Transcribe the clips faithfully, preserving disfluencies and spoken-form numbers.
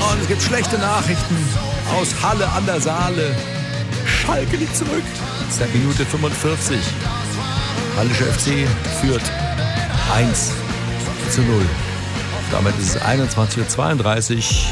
Und es gibt schlechte Nachrichten aus Halle an der Saale. Schalke liegt zurück. Seit Minute fünfundvierzig. Hallische F C führt eins zu null. Damit ist es einundzwanzig Uhr zweiunddreißig.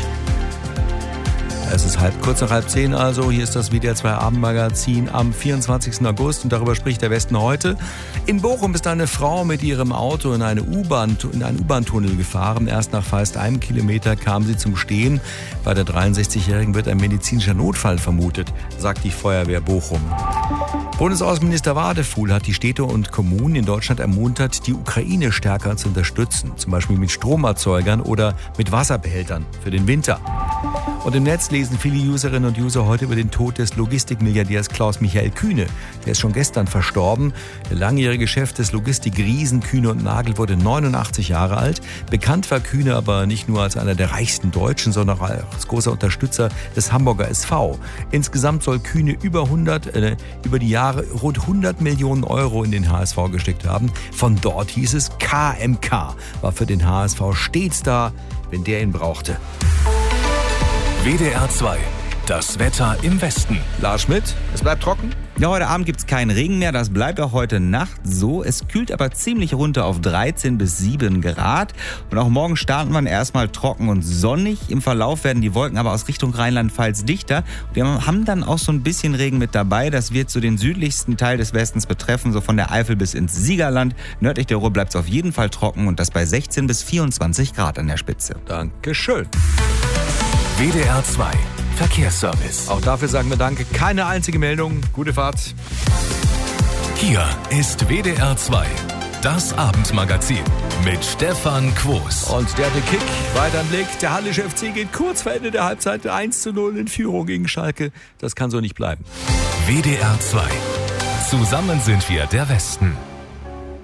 Es ist halb, kurz nach halb zehn also. Hier ist das W D R zwei Abendmagazin am vierundzwanzigsten August und darüber spricht der Westen heute. In Bochum ist eine Frau mit ihrem Auto in, eine U-Bahn, in einen U-Bahn-Tunnel gefahren. Erst nach fast einem Kilometer kam sie zum Stehen. Bei der dreiundsechzigjährigen wird ein medizinischer Notfall vermutet, sagt die Feuerwehr Bochum. Bundesaußenminister Wadefuhl hat die Städte und Kommunen in Deutschland ermuntert, die Ukraine stärker zu unterstützen. Zum Beispiel mit Stromerzeugern oder mit Wasserbehältern für den Winter. Und im Netz lesen viele Userinnen und User heute über den Tod des Logistikmilliardärs Klaus-Michael Kühne. Der ist schon gestern verstorben. Der langjährige Chef des Logistikriesen Kühne und Nagel wurde neunundachtzig Jahre alt. Bekannt war Kühne aber nicht nur als einer der reichsten Deutschen, sondern auch als großer Unterstützer des Hamburger S V. Insgesamt soll Kühne über hundert, äh, über die Jahre rund hundert Millionen Euro in den H S V gesteckt haben. Von dort hieß es, K M K war für den H S V stets da, wenn der ihn brauchte. W D R zwei, das Wetter im Westen. Lars Schmidt, es bleibt trocken. Ja, heute Abend gibt's keinen Regen mehr, das bleibt auch heute Nacht so. Es kühlt aber ziemlich runter auf dreizehn bis sieben Grad. Und auch morgen starten wir erstmal trocken und sonnig. Im Verlauf werden die Wolken aber aus Richtung Rheinland-Pfalz dichter. Wir haben dann auch so ein bisschen Regen mit dabei. Das wird so den südlichsten Teil des Westens betreffen, so von der Eifel bis ins Siegerland. Nördlich der Ruhr bleibt's auf jeden Fall trocken und das bei sechzehn bis vierundzwanzig Grad an der Spitze. Dankeschön. W D R zwei, Verkehrsservice. Auch dafür sagen wir Danke. Keine einzige Meldung. Gute Fahrt. Hier ist W D R zwei, das Abendmagazin mit Stefan Quos. Und der hatte Kick. Weiter im Blick. Der Hallische F C geht kurz vor Ende der Halbzeit eins zu null in Führung gegen Schalke. Das kann so nicht bleiben. W D R zwei. Zusammen sind wir der Westen.